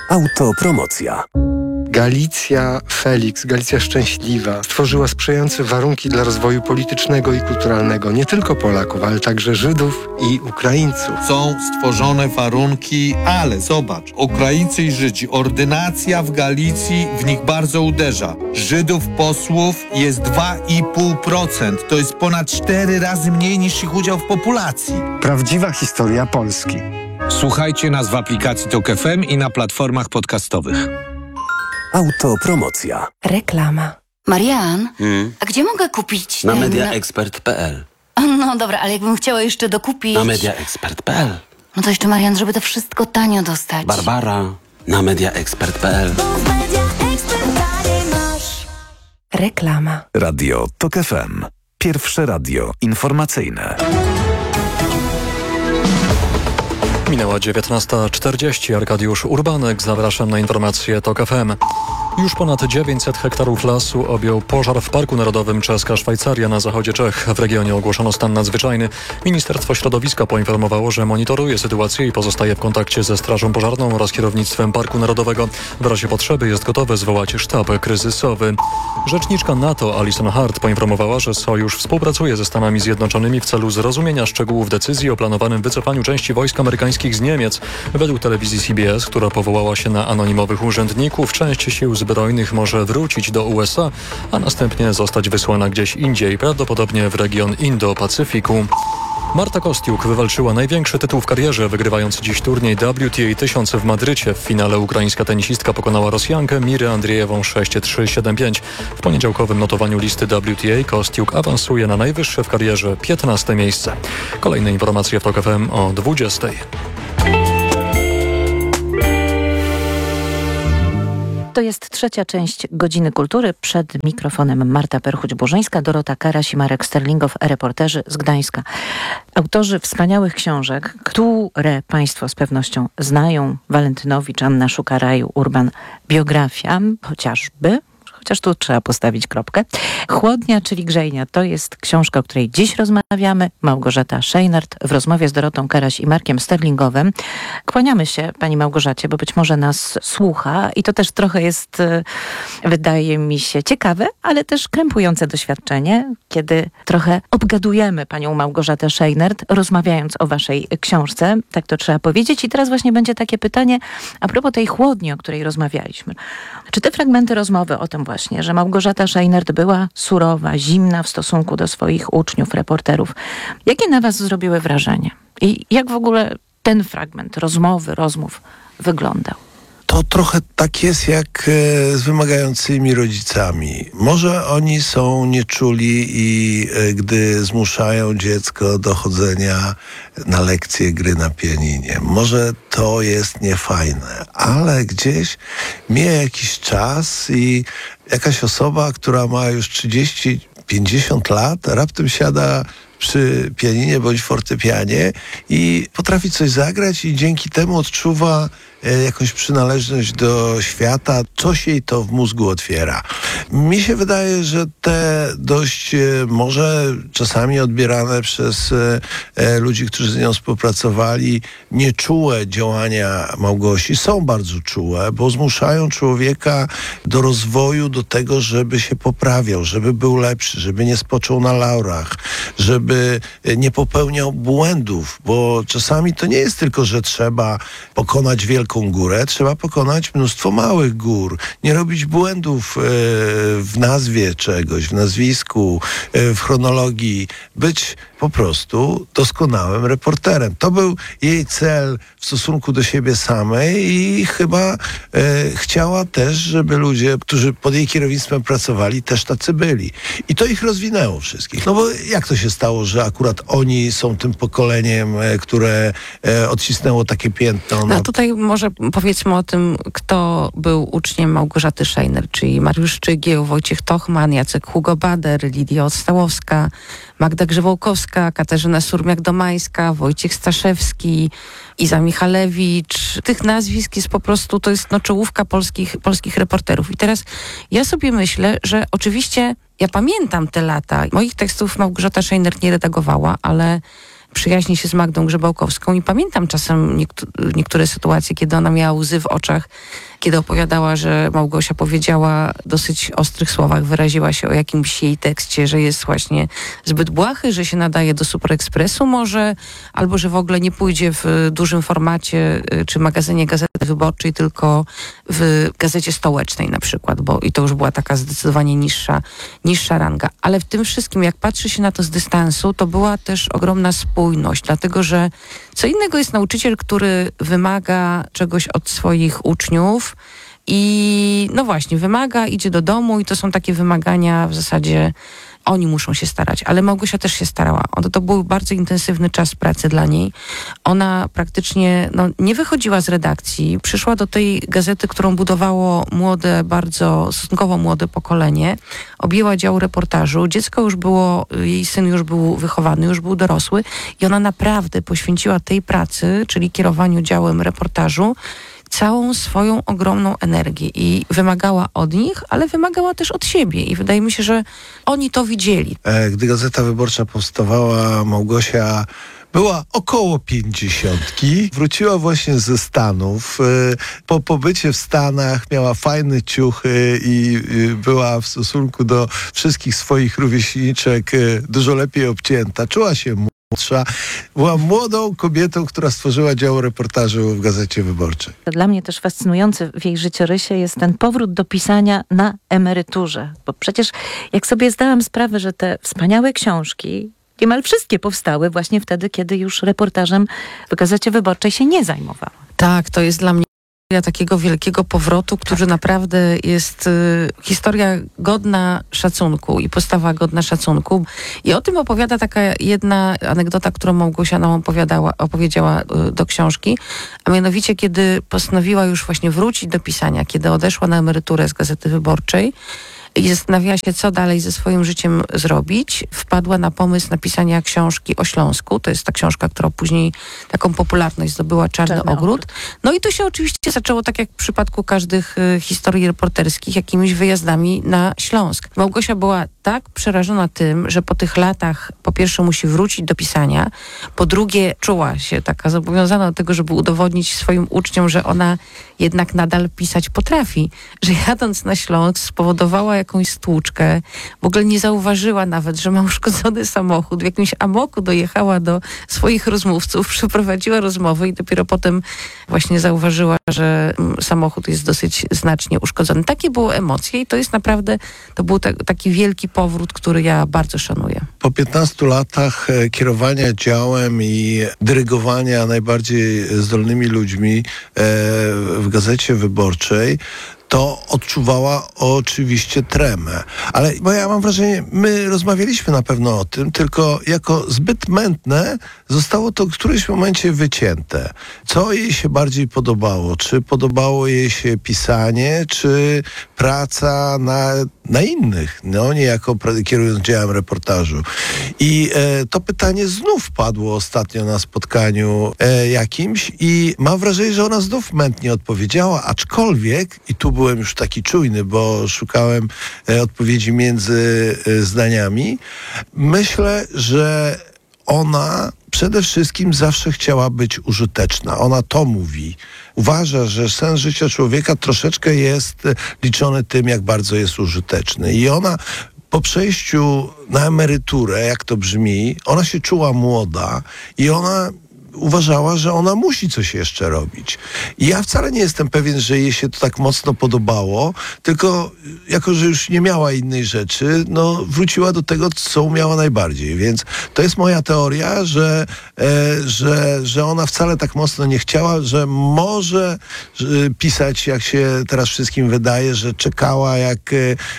Autopromocja. Galicja Felix, Galicja Szczęśliwa, stworzyła sprzyjające warunki dla rozwoju politycznego i kulturalnego nie tylko Polaków, ale także Żydów i Ukraińców. Są stworzone warunki, ale zobacz, Ukraińcy i Żydzi, ordynacja w Galicji w nich bardzo uderza. Żydów posłów jest 2,5%, to jest ponad 4 razy mniej niż ich udział w populacji. Prawdziwa historia Polski. Słuchajcie nas w aplikacji TOK FM i na platformach podcastowych. Autopromocja. Reklama. Marian, a gdzie mogę kupić? Na mediaexpert.pl. No dobra, ale jakbym chciała jeszcze dokupić... Na mediaexpert.pl. No to jeszcze, Marian, żeby to wszystko tanio dostać. Barbara, na mediaexpert.pl. Reklama. Radio TOK FM. Pierwsze radio informacyjne. Minęła 19:40. Arkadiusz Urbanek. Zapraszam na informacje TOK FM. Już ponad 900 hektarów lasu objął pożar w Parku Narodowym Czeska Szwajcaria na zachodzie Czech. W regionie ogłoszono stan nadzwyczajny. Ministerstwo Środowiska poinformowało, że monitoruje sytuację i pozostaje w kontakcie ze Strażą Pożarną oraz kierownictwem Parku Narodowego. W razie potrzeby jest gotowe zwołać sztab kryzysowy. Rzeczniczka NATO Alison Hart poinformowała, że Sojusz współpracuje ze Stanami Zjednoczonymi w celu zrozumienia szczegółów decyzji o planowanym wycofaniu części wojsk amerykańskich z Niemiec. Według telewizji CBS, która powołała się na anonimowych urzędników, część sił zbrojnych może wrócić do USA, a następnie zostać wysłana gdzieś indziej, prawdopodobnie w region Indo-Pacyfiku. Marta Kostiuk wywalczyła największy tytuł w karierze, wygrywając dziś turniej WTA 1000 w Madrycie. W finale ukraińska tenisistka pokonała Rosjankę Mirę Andrzejewą 6-3, 7-5. W poniedziałkowym notowaniu listy WTA Kostiuk awansuje na najwyższe w karierze 15 miejsce. Kolejne informacje w TOK FM o 20:00. To jest trzecia część Godziny Kultury. Przed mikrofonem Marta Perchuć-Burzyńska, Dorota Karaś i Marek Sterlingow, reporterzy z Gdańska. Autorzy wspaniałych książek, które Państwo z pewnością znają. Walentynowicz, Anna Szuka-Raju, Urban. Biografia, chociaż tu trzeba postawić kropkę. Chłodnia, czyli grzejnia, to jest książka, o której dziś rozmawiamy. Małgorzata Szejnert w rozmowie z Dorotą Karaś i Markiem Sterlingowem. Kłaniamy się Pani Małgorzacie, bo być może nas słucha i to też trochę jest, wydaje mi się, ciekawe, ale też krępujące doświadczenie, kiedy trochę obgadujemy Panią Małgorzatę Szejnert, rozmawiając o Waszej książce. Tak to trzeba powiedzieć. I teraz właśnie będzie takie pytanie a propos tej chłodni, o której rozmawialiśmy. Czy te fragmenty rozmowy o tym właśnie, że Małgorzata Szejnert była surowa, zimna w stosunku do swoich uczniów, reporterów, jakie na Was zrobiły wrażenie? I jak w ogóle ten fragment rozmów wyglądał? To trochę tak jest jak z wymagającymi rodzicami. Może oni są nieczuli i gdy zmuszają dziecko do chodzenia na lekcje gry na pianinie. Może to jest niefajne, ale gdzieś mija jakiś czas i jakaś osoba, która ma już 30-50 lat, raptem siada przy pianinie bądź fortepianie i potrafi coś zagrać i dzięki temu odczuwa jakąś przynależność do świata, coś jej to w mózgu otwiera. Mi się wydaje, że te dość może czasami odbierane przez ludzi, którzy z nią współpracowali, nieczułe działania Małgosi są bardzo czułe, bo zmuszają człowieka do rozwoju, do tego, żeby się poprawiał, żeby był lepszy, żeby nie spoczął na laurach, żeby nie popełniał błędów, bo czasami to nie jest tylko, że trzeba pokonać wielką górę, trzeba pokonać mnóstwo małych gór, nie robić błędów w nazwie czegoś, w nazwisku, w chronologii, być po prostu doskonałym reporterem. To był jej cel w stosunku do siebie samej i chyba chciała też, żeby ludzie, którzy pod jej kierownictwem pracowali, też tacy byli. I to ich rozwinęło wszystkich. No bo jak to się stało, że akurat oni są tym pokoleniem, które odcisnęło takie piętno? No tutaj może powiedzmy o tym, kto był uczniem Małgorzaty Szejnert, czyli Mariusz Szczygieł, Wojciech Tochman, Jacek Hugo Bader, Lidia Ostałowska, Magda Grzewołkowska, Katarzyna Surmiak-Domańska, Wojciech Staszewski, Iza Michalewicz. Tych nazwisk jest po prostu, to jest czołówka polskich reporterów. I teraz ja sobie myślę, że oczywiście ja pamiętam te lata. Moich tekstów Małgorzata Szejnert nie redagowała, ale przyjaźni się z Magdą Grzebałkowską i pamiętam czasem niektóre sytuacje, kiedy ona miała łzy w oczach, kiedy opowiadała, że Małgosia powiedziała w dosyć ostrych słowach, wyraziła się o jakimś jej tekście, że jest właśnie zbyt błahy, że się nadaje do Super Expressu może, albo że w ogóle nie pójdzie w dużym formacie czy magazynie Gazety Wyborczej, tylko w Gazecie Stołecznej na przykład, bo i to już była taka zdecydowanie niższa ranga. Ale w tym wszystkim, jak patrzy się na to z dystansu, to była też ogromna spójność, dlatego że co innego jest nauczyciel, który wymaga czegoś od swoich uczniów i no właśnie, idzie do domu i to są takie wymagania w zasadzie oni muszą się starać, ale Małgosia też się starała. To był bardzo intensywny czas pracy dla niej. Ona praktycznie nie wychodziła z redakcji. Przyszła do tej gazety, którą budowało stosunkowo młode pokolenie. Objęła dział reportażu. Jej syn już był wychowany, już był dorosły i ona naprawdę poświęciła tej pracy, czyli kierowaniu działem reportażu, całą swoją ogromną energię i wymagała od nich, ale wymagała też od siebie i wydaje mi się, że oni to widzieli. Gdy Gazeta Wyborcza powstawała, Małgosia była około 50. Wróciła właśnie ze Stanów. Po pobycie w Stanach miała fajne ciuchy i była w stosunku do wszystkich swoich rówieśniczek dużo lepiej obcięta. Czuła się młodsza. Była młodą kobietą, która stworzyła dział reportażu w Gazecie Wyborczej. Dla mnie też fascynujący w jej życiorysie jest ten powrót do pisania na emeryturze. Bo przecież jak sobie zdałam sprawę, że te wspaniałe książki niemal wszystkie powstały właśnie wtedy, kiedy już reportażem w Gazecie Wyborczej się nie zajmowała. Tak, to jest dla mnie takiego wielkiego powrotu, który naprawdę jest historia godna szacunku i postawa godna szacunku. I o tym opowiada taka jedna anegdota, którą Małgosia nam opowiedziała do książki, a mianowicie kiedy postanowiła już właśnie wrócić do pisania, kiedy odeszła na emeryturę z Gazety Wyborczej i zastanawiała się, co dalej ze swoim życiem zrobić, wpadła na pomysł napisania książki o Śląsku. To jest ta książka, która później taką popularność zdobyła, Czarny Ogród. No i to się oczywiście zaczęło, tak jak w przypadku każdych historii reporterskich, jakimiś wyjazdami na Śląsk. Małgosia była tak przerażona tym, że po tych latach po pierwsze musi wrócić do pisania, po drugie czuła się taka zobowiązana do tego, żeby udowodnić swoim uczniom, że ona jednak nadal pisać potrafi, że jadąc na Śląsk spowodowała jakąś stłuczkę, w ogóle nie zauważyła nawet, że ma uszkodzony samochód, w jakimś amoku dojechała do swoich rozmówców, przeprowadziła rozmowę i dopiero potem właśnie zauważyła, że samochód jest dosyć znacznie uszkodzony. Takie były emocje i to jest naprawdę, to był taki wielki powrót, który ja bardzo szanuję. Po 15 latach kierowania działem i dyrygowania najbardziej zdolnymi ludźmi w Gazecie Wyborczej, to odczuwała oczywiście tremę. Ale bo ja mam wrażenie, my rozmawialiśmy na pewno o tym, tylko jako zbyt mętne zostało to w którymś momencie wycięte. Co jej się bardziej podobało? Czy podobało jej się pisanie, czy praca na innych, niejako kierując działem reportażu. I to pytanie znów padło ostatnio na spotkaniu jakimś i mam wrażenie, że ona znów mętnie odpowiedziała, aczkolwiek, i tu byłem już taki czujny, bo szukałem odpowiedzi między zdaniami, myślę, że ona przede wszystkim zawsze chciała być użyteczna. Ona to mówi. Uważa, że sens życia człowieka troszeczkę jest liczony tym, jak bardzo jest użyteczny. I ona po przejściu na emeryturę, jak to brzmi, ona się czuła młoda i ona uważała, że ona musi coś jeszcze robić. I ja wcale nie jestem pewien, że jej się to tak mocno podobało, tylko jako, że już nie miała innej rzeczy, wróciła do tego, co umiała najbardziej. Więc to jest moja teoria, że ona wcale tak mocno nie chciała, że może pisać, jak się teraz wszystkim wydaje, że czekała jak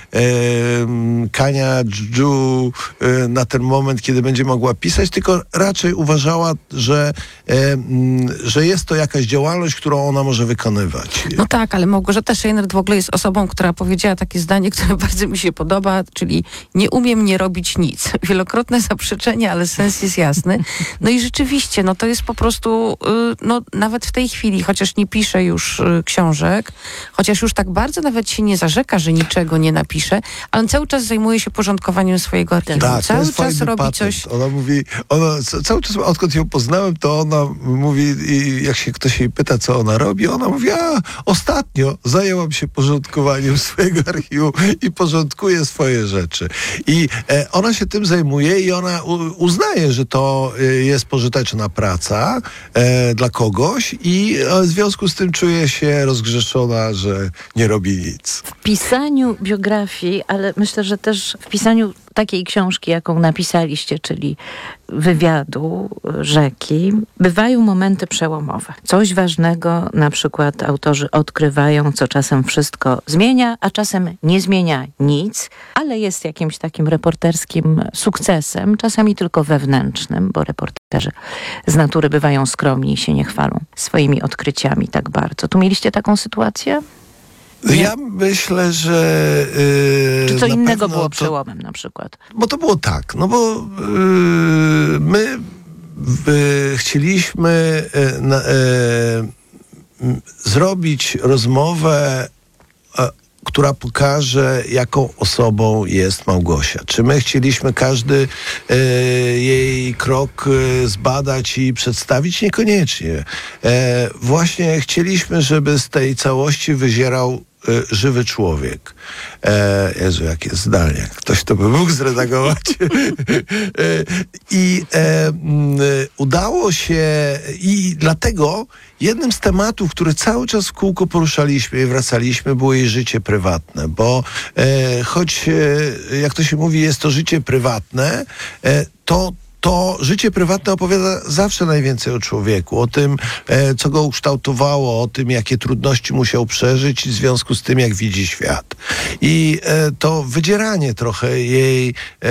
Kania Dżdżu na ten moment, kiedy będzie mogła pisać, tylko raczej uważała, że że jest to jakaś działalność, którą ona może wykonywać. No tak, ale Małgorzata Szejner w ogóle jest osobą, która powiedziała takie zdanie, które bardzo mi się podoba, czyli nie umiem nie robić nic. Wielokrotne zaprzeczenie, ale sens jest jasny. No i rzeczywiście, no to jest po prostu, no nawet w tej chwili, chociaż nie pisze już książek, chociaż już tak bardzo nawet się nie zarzeka, że niczego nie napisze, ale on cały czas zajmuje się porządkowaniem swojego archiwum. Tak, cały czas robi patent. coś. Ona mówi, cały czas, odkąd ją poznałem, to ona mówi, jak się ktoś jej pyta, co ona robi, ona mówi, ostatnio zajęłam się porządkowaniem swojego archiwum i porządkuje swoje rzeczy. I ona się tym zajmuje i ona uznaje, że to jest pożyteczna praca dla kogoś i w związku z tym czuje się rozgrzeszona, że nie robi nic. W pisaniu biografii, ale myślę, że też w pisaniu takiej książki, jaką napisaliście, czyli wywiadu Rzeki, bywają momenty przełomowe. Coś ważnego na przykład autorzy odkrywają, co czasem wszystko zmienia, a czasem nie zmienia nic, ale jest jakimś takim reporterskim sukcesem, czasami tylko wewnętrznym, bo reporterzy z natury bywają skromni i się nie chwalą swoimi odkryciami tak bardzo. Tu mieliście taką sytuację? Nie. Ja myślę, że... Czy co innego było przełomem na przykład? Bo to było tak, no bo my chcieliśmy zrobić rozmowę, która pokaże, jaką osobą jest Małgosia. Czy my chcieliśmy każdy jej krok zbadać i przedstawić? Niekoniecznie. Właśnie chcieliśmy, żeby z tej całości wyzierał żywy człowiek. Jezu, jakie zdanie. Ktoś to by mógł zredagować. I udało się i dlatego jednym z tematów, który cały czas w kółko poruszaliśmy i wracaliśmy, było jej życie prywatne, bo choć, jak to się mówi, jest to życie prywatne, to życie prywatne opowiada zawsze najwięcej o człowieku, o tym, co go ukształtowało, o tym, jakie trudności musiał przeżyć i w związku z tym, jak widzi świat. I to wydzieranie trochę jej...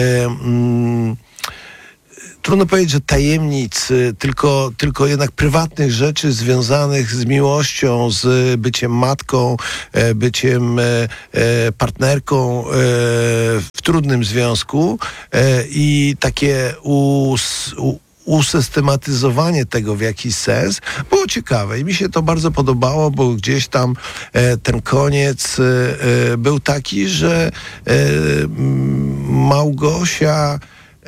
Trudno powiedzieć, że tajemnic, tylko jednak prywatnych rzeczy związanych z miłością, z byciem matką, byciem partnerką w trudnym związku i takie usystematyzowanie tego w jakiś sens było ciekawe i mi się to bardzo podobało, bo gdzieś tam ten koniec był taki, że Małgosia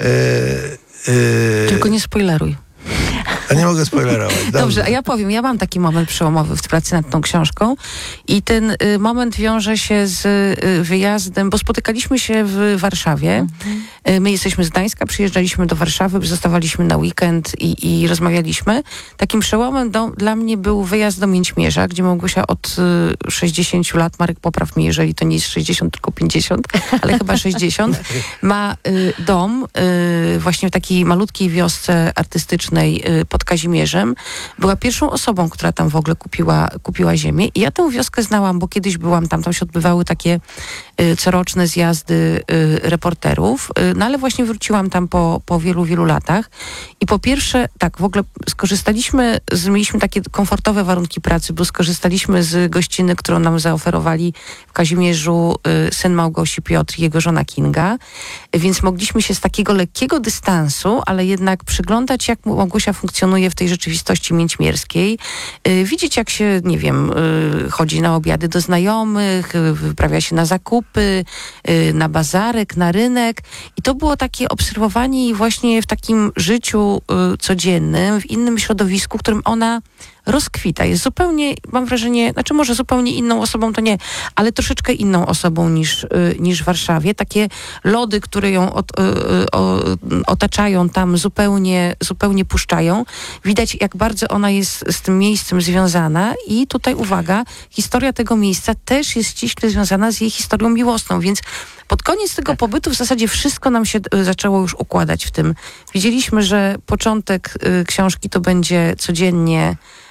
Tylko nie spoileruj. A nie mogę spoilerować. Dobrze, a ja powiem, ja mam taki moment przełomowy w pracy nad tą książką i ten moment wiąże się z wyjazdem, bo spotykaliśmy się w Warszawie. My jesteśmy z Gdańska, przyjeżdżaliśmy do Warszawy, zostawaliśmy na weekend i rozmawialiśmy. Takim przełomem dla mnie był wyjazd do Mięćmierza, gdzie Małgosia od 60 lat, Marek popraw mnie, jeżeli to nie jest 60, tylko 50, ale chyba 60, ma dom właśnie w takiej malutkiej wiosce artystycznej pod Kazimierzem. Była pierwszą osobą, która tam w ogóle kupiła ziemię i ja tę wioskę znałam, bo kiedyś byłam tam się odbywały takie coroczne zjazdy reporterów, no ale właśnie wróciłam tam po wielu, wielu latach i po pierwsze, tak, w ogóle mieliśmy takie komfortowe warunki pracy, bo skorzystaliśmy z gościny, którą nam zaoferowali w Kazimierzu syn Małgosi Piotr i jego żona Kinga, więc mogliśmy się z takiego lekkiego dystansu, ale jednak przyglądać, jak Małgosia funkcjonuje w tej rzeczywistości mięćmierskiej, widzieć, jak się, nie wiem, chodzi na obiady do znajomych, wyprawia się na zakupy, na bazarek, na rynek i to było takie obserwowanie właśnie w takim życiu codziennym, w innym środowisku, w którym ona rozkwita. Jest zupełnie, mam wrażenie, znaczy może zupełnie inną osobą, to nie, ale troszeczkę inną osobą niż w Warszawie. Takie lody, które ją otaczają tam, zupełnie puszczają. Widać, jak bardzo ona jest z tym miejscem związana i tutaj uwaga, historia tego miejsca też jest ściśle związana z jej historią miłosną, więc pod koniec tego pobytu w zasadzie wszystko nam się zaczęło już układać w tym. Widzieliśmy, że początek książki to będzie codziennie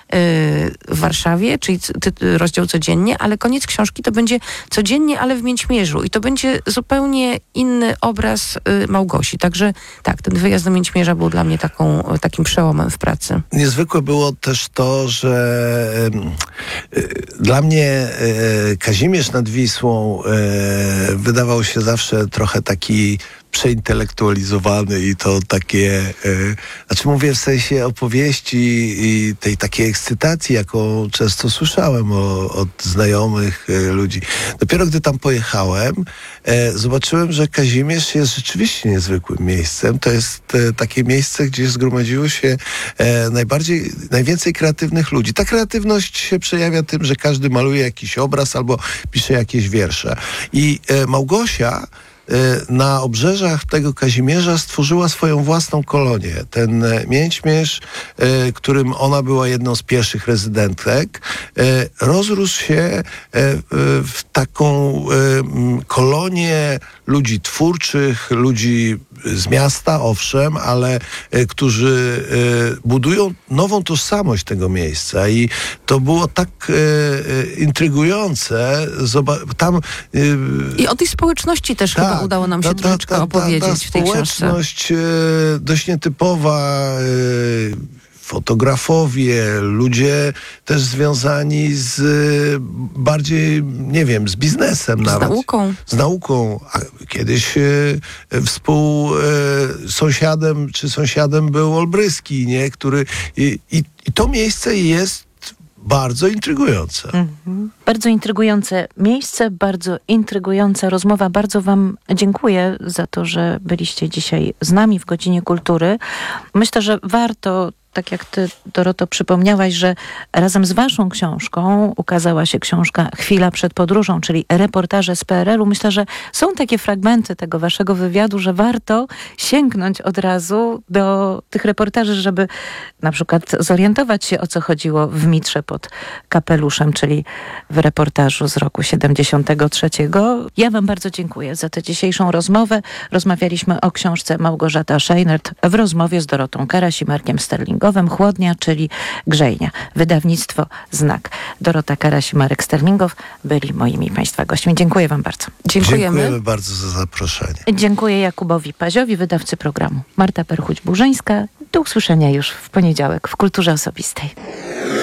w Warszawie, czyli rozdział codziennie, ale koniec książki to będzie codziennie, ale w Mięćmierzu. I to będzie zupełnie inny obraz Małgosi. Także tak, ten wyjazd do Mięćmierza był dla mnie takim przełomem w pracy. Niezwykłe było też to, że dla mnie Kazimierz nad Wisłą wydawał się zawsze trochę taki przeintelektualizowany i to takie, znaczy mówię w sensie opowieści i tej takiej ekscytacji, jaką często słyszałem od znajomych ludzi. Dopiero gdy tam pojechałem, zobaczyłem, że Kazimierz jest rzeczywiście niezwykłym miejscem. To jest takie miejsce, gdzie zgromadziło się najwięcej kreatywnych ludzi. Ta kreatywność się przejawia tym, że każdy maluje jakiś obraz albo pisze jakieś wiersze. I Małgosia na obrzeżach tego Kazimierza stworzyła swoją własną kolonię. Ten Mięćmierz, którym ona była jedną z pierwszych rezydentek, rozrósł się w taką kolonię ludzi twórczych, ludzi z miasta, owszem, ale którzy budują nową tożsamość tego miejsca i to było tak intrygujące. I o tej społeczności też chyba udało nam się troszeczkę opowiedzieć w tej książce. Społeczność dość nietypowa, fotografowie, ludzie też związani z bardziej, nie wiem, z biznesem nawet. Z nauką. A kiedyś sąsiadem był Olbryski, nie? I to miejsce jest bardzo intrygujące. Bardzo intrygujące miejsce, bardzo intrygująca rozmowa. Bardzo wam dziękuję za to, że byliście dzisiaj z nami w Godzinie Kultury. Myślę, że warto, tak jak ty, Doroto, przypomniałaś, że razem z waszą książką ukazała się książka Chwila przed podróżą, czyli reportaże z PRL-u. Myślę, że są takie fragmenty tego waszego wywiadu, że warto sięgnąć od razu do tych reportaży, żeby na przykład zorientować się, o co chodziło w Mitrze pod kapeluszem, czyli w reportażu z roku 73. Ja wam bardzo dziękuję za tę dzisiejszą rozmowę. Rozmawialiśmy o książce Małgorzata Scheinert w rozmowie z Dorotą Karaś i Markiem Sterlingowym. Chłodnia, czyli Grzejnia. Wydawnictwo Znak. Dorota Karaś i Marek Sterlingow byli moimi państwa gośćmi. Dziękuję wam bardzo. Dziękujemy bardzo za zaproszenie. Dziękuję Jakubowi Paziowi, wydawcy programu. Marta Perchuć-Burzyńska. Do usłyszenia już w poniedziałek w Kulturze Osobistej.